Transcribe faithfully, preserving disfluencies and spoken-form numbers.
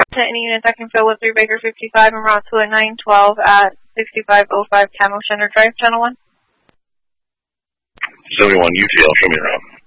To any unit that can fill with three Baker fifty-five and route to a nine twelve at sixty-five oh five Camo Center Drive, Channel one. seventy-one U T L, show me around.